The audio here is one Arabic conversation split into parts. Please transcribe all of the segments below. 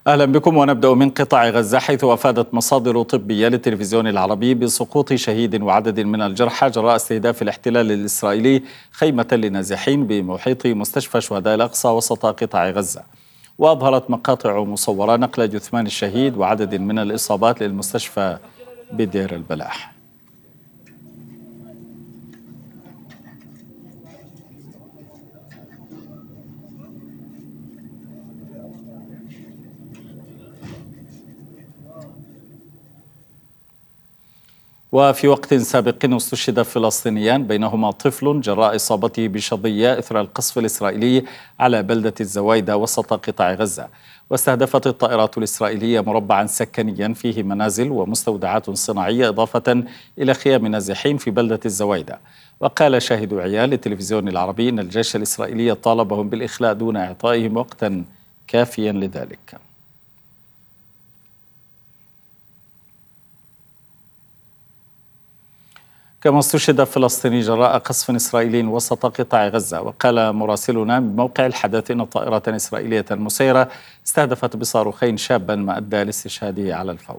أهلا بكم ونبدأ من قطاع غزة، حيث أفادت مصادر طبية للتلفزيون العربي بسقوط شهيد وعدد من الجرحى جراء استهداف الاحتلال الإسرائيلي خيمة للنازحين بمحيط مستشفى شهداء الأقصى وسط قطاع غزة. وأظهرت مقاطع مصورة نقل جثمان الشهيد وعدد من الإصابات للمستشفى بدير البلاح. وفي وقت سابق استشهد فلسطينيان بينهما طفل جراء إصابته بشظية إثر القصف الإسرائيلي على بلدة الزوايدة وسط قطاع غزة. واستهدفت الطائرات الإسرائيلية مربعا سكنيا فيه منازل ومستودعات صناعية إضافة إلى خيام نازحين في بلدة الزوايدة. وقال شاهد عيان للتلفزيون العربي أن الجيش الإسرائيلي طالبهم بالإخلاء دون إعطائهم وقتا كافيا لذلك. كما استشهد فلسطيني جراء قصف إسرائيلي وسط قطاع غزة. وقال مراسلنا من موقع الحدث أن طائرة إسرائيلية مسيرة استهدفت بصاروخين شابا ما أدى لاستشهاده على الفور.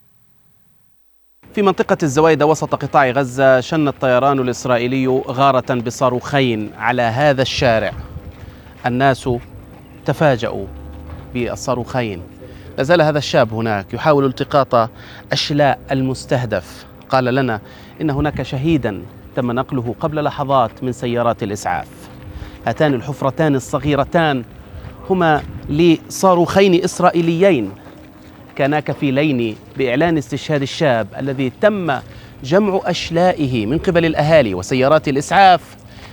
في منطقة الزوايدة وسط قطاع غزة شن الطيران الإسرائيلي غارة بصاروخين على هذا الشارع. الناس تفاجؤوا بالصاروخين. لازال هذا الشاب هناك يحاول التقاط أشلاء المستهدف. قال لنا إن هناك شهيدا تم نقله قبل لحظات من سيارات الإسعاف. هاتان الحفرتان الصغيرتان هما لصاروخين إسرائيليين كانا كفيلين بإعلان استشهاد الشاب الذي تم جمع أشلائه من قبل الأهالي وسيارات الإسعاف